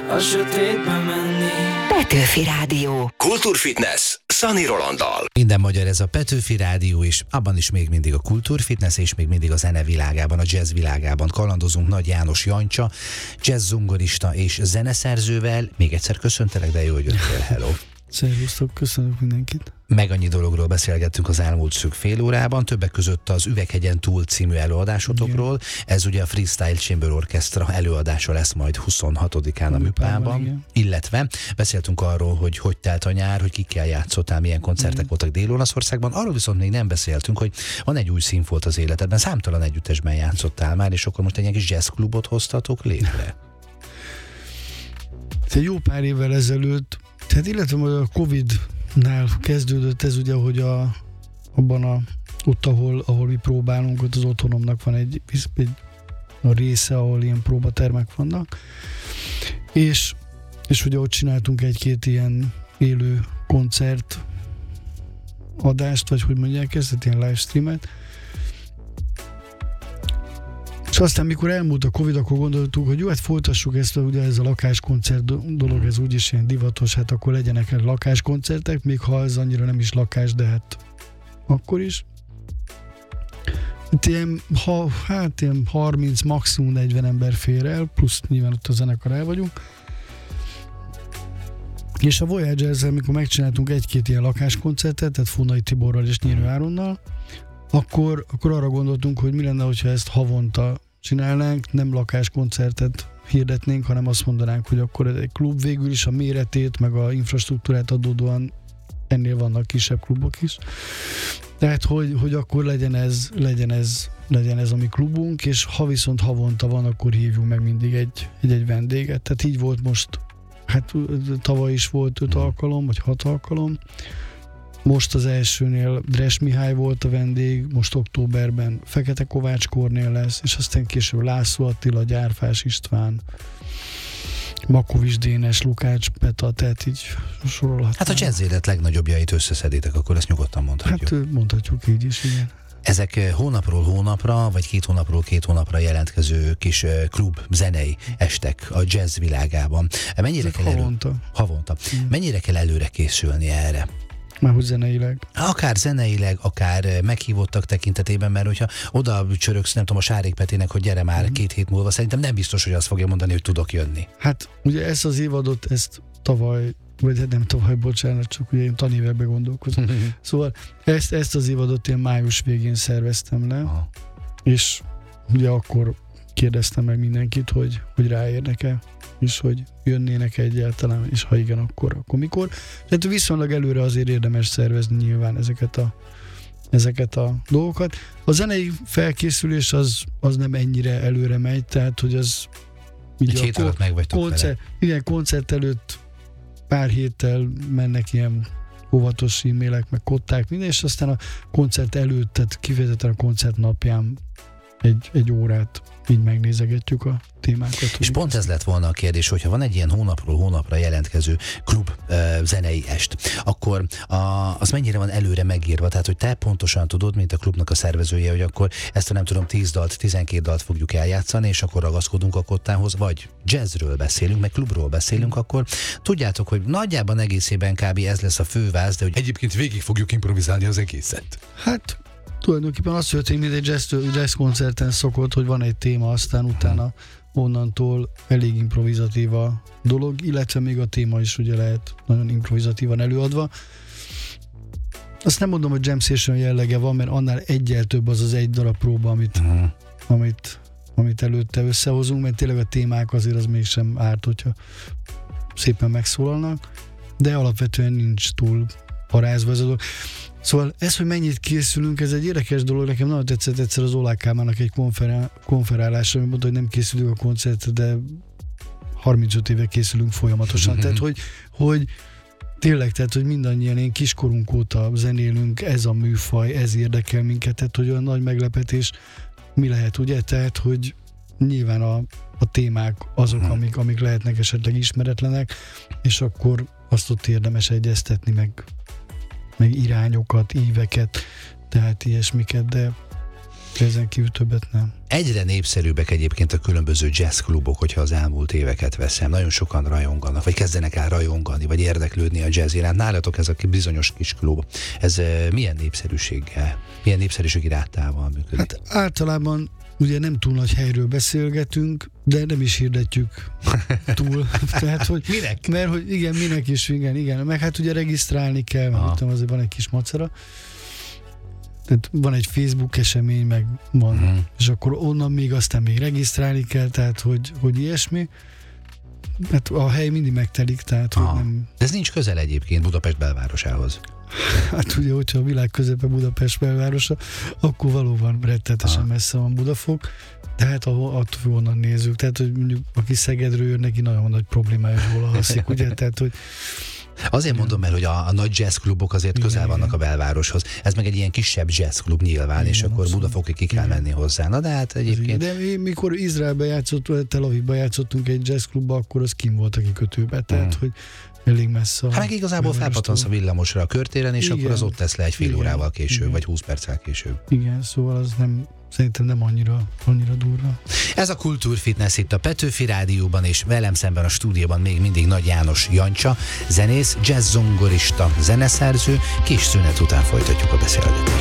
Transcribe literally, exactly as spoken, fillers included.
a sötétbe menni. Petőfi Rádió. Kultúrfitness Szani Rolanddal. Minden magyar ez a Petőfi Rádió is, abban is még mindig a kultúrfitness és még mindig a zene világában, a jazz világában kalandozunk Nagy János Jancsa, jazz zongorista és zeneszerzővel. Még egyszer köszöntelek, de jó, hogy jöttél, hello. Szervusztok, köszönök mindenkit. Meg annyi dologról beszélgettünk az elmúlt szűk fél órában, többek között az Üveghegyen túl című előadásotokról. Igen. Ez ugye a Freestyle Chamber Orchestra előadása lesz majd huszonhatodikán a Műpában, illetve beszéltünk arról, hogy hogy telt a nyár, hogy kikkel játszottál, milyen koncertek igen. voltak Dél-Olaszországban. Arról viszont még nem beszéltünk, hogy van egy új színfolt az életedben, számtalan együttesben játszottál már, és akkor most egy ilyen kis jazzklubot hoztatok létre. Egy jó pár évvel ezelőtt, tehát illetve a Covid-nál kezdődött ez ugye, hogy a, abban a, ott, ahol, ahol mi próbálunk, ott az otthonomnak van egy, egy a része, ahol ilyen próbatermek vannak, és, és ugye ott csináltunk egy-két ilyen élő koncert adást, vagy hogy mondják ezt, ilyen livestreamet. És aztán, mikor elmúlt a Covid, akkor gondoltuk, hogy jó, hát folytassuk ezt, ugye ez a lakáskoncert dolog, ez úgyis ilyen divatos, hát akkor legyenek lakáskoncertek, még ha ez annyira nem is lakás, de hát akkor is. Hát ilyen, ha, hát ilyen harminc, maximum negyven ember fér el, plusz nyilván ott a zenekar el vagyunk. És a Voyager-zel, amikor megcsináltunk egy-két ilyen lakáskoncertet, tehát Funai Tiborral és Nyírő Áronnal, akkor, akkor arra gondoltunk, hogy mi lenne, hogyha ezt havonta csinálnánk, nem lakáskoncertet hirdetnénk, hanem azt mondanánk, hogy akkor ez egy klub, végül is a méretét, meg a infrastruktúrát adódóan ennél vannak kisebb klubok is. Tehát, hogy, hogy akkor legyen ez, legyen, ez, legyen ez a mi klubunk, és ha viszont havonta van, akkor hívjunk meg mindig egy, egy, egy vendéget. Tehát így volt most, hát tavaly is volt öt alkalom, vagy hat alkalom. Most az elsőnél Dres Mihály volt a vendég, most októberben Fekete Kovács Kornél lesz, és aztán később László Attila, Gyárfás István, Makovics Dénes, Lukács Peta, tehát így sorolhatnám. Hát a jazz élet legnagyobbjait összeszeditek, akkor ezt nyugodtan mondhatjuk. Hát mondhatjuk így is, igen. Ezek hónapról hónapra, vagy két hónapról két hónapra jelentkező kis klub zenei estek a jazz világában. Mennyire kell havonta. Elő... Havonta. Mm. Mennyire kell előre készülni erre? Már hogy zeneileg. Akár zeneileg, akár meghívottak tekintetében, mert hogyha oda csöröksz, nem tudom, a Sárék Petinek, hogy gyere már mm. két hét múlva, szerintem nem biztos, hogy azt fogja mondani, hogy tudok jönni. Hát ugye ezt az évadot, ezt tavaly, vagy nem tavaly, bocsánat, csak ugye én tanévekbe gondolkozom. Szóval ezt, ezt az évadot én május végén szerveztem le, aha. és ugye akkor kérdeztem meg mindenkit, hogy, hogy ráérnek-e, és hogy jönnének egyáltalán, és ha igen, akkor, akkor mikor. Tehát viszonylag előre azért érdemes szervezni nyilván ezeket a, ezeket a dolgokat. A zenei felkészülés az, az nem ennyire előre megy, tehát hogy az egy hét alatt meg vagytok koncert, igen, koncert előtt pár héttel mennek ilyen óvatos e-mailek, meg kották, minden, és aztán a koncert előtt, tehát kifejezetten a koncert napján egy, egy órát így megnézegetjük a témákat. És pont ez lett volna a kérdés, hogyha van egy ilyen hónapról hónapra jelentkező klub uh, zenei est, akkor a, az mennyire van előre megírva, tehát hogy te pontosan tudod, mint a klubnak a szervezője, hogy akkor ezt a nem tudom tíz dalt, tizenkét dalt fogjuk eljátszani, és akkor ragaszkodunk a kottához, vagy jazzről beszélünk, meg klubról beszélünk, akkor tudjátok, hogy nagyjában egészében kb. Ez lesz a főváz, de hogy egyébként végig fogjuk improvizálni az egészet. Hát tulajdonképpen azt történik, mint egy jazz, jazz koncerten szokott, hogy van egy téma, aztán utána onnantól elég improvizatív a dolog, illetve még a téma is ugye lehet nagyon improvizatívan előadva. Azt nem mondom, hogy jam session jellege van, mert annál egyel több az az egy darab próba, amit, uh-huh. amit, amit előtte összehozunk, mert tényleg a témák azért az mégsem árt, hogyha szépen megszólalnak, de alapvetően nincs túl parázva ez a dolog. Szóval ez, hogy mennyit készülünk, ez egy érdekes dolog. Nekem nagyon tetszett egyszer az Olák Kálmánnak egy konferál, konferálásra, ami mondta, hogy nem készülünk a koncertre, de harmincöt éve készülünk folyamatosan. Mm-hmm. Tehát, hogy, hogy tényleg, tehát, hogy mindannyian én kiskorunk óta zenélünk, ez a műfaj, ez érdekel minket, tehát, hogy olyan nagy meglepetés mi lehet, ugye? Tehát, hogy nyilván a, a témák azok, mm-hmm. amik, amik lehetnek esetleg ismeretlenek, és akkor azt ott érdemes egyeztetni, meg meg irányokat, íveket, tehát ilyesmiket, de ezen kívül többet nem. Egyre népszerűbbek egyébként a különböző jazzklubok, hogyha az elmúlt éveket veszem. Nagyon sokan rajonganak, vagy kezdenek el rajongani, vagy érdeklődni a jazz iránt. Nálatok ez a bizonyos kis klub. Ez uh, milyen népszerűséggel, milyen népszerűségi rátával működik? Hát általában ugye nem túl nagy helyről beszélgetünk, de nem is hirdetjük túl. Tehát, hogy, minek? Mert hogy igen, minek is, igen, igen. Meg hát ugye regisztrálni kell, mert tudom, azért van egy kis macera. Tehát van egy Facebook esemény, meg van, uh-huh. és akkor onnan még aztán még regisztrálni kell, tehát hogy, hogy ilyesmi. Hát a hely mindig megtelik, tehát hogy nem... De ez nincs közel egyébként Budapest belvárosához. Hát ugye, hogyha a világ közepe Budapest belvárosa, akkor valóban rettetesen Aha. messze van Budafok, de hát attól onnan nézzük, tehát hogy mondjuk aki Szegedről jön, neki nagyon nagy problémája, hol alszik, ugye, tehát hogy Azért mondom, mert hogy a, a nagy jazzklubok azért igen, közel vannak igen. a belvároshoz. Ez meg egy ilyen kisebb jazzklub nyilván, igen, és akkor abszolút. Budafokig ki kell igen. menni hozzá. Na de hát egyébként... De mi, mikor Izraelbe játszottunk, Tel Avivba játszottunk egy jazzklubba, akkor az kim volt a kikötőbe, tehát hmm. hogy elég messze. Hát meg igazából felpattansz a villamosra a körtéren, és igen. akkor az ott tesz le egy fél igen. órával később, igen. vagy húsz perccel később. Igen, szóval az nem... Szerintem nem annyira, annyira durva. Ez a Kultúrfitness itt a Petőfi Rádióban, és velem szemben a stúdióban még mindig Nagy János Jancsa, zenész, jazz zongorista, zeneszerző. Kis szünet után folytatjuk a beszélgetést.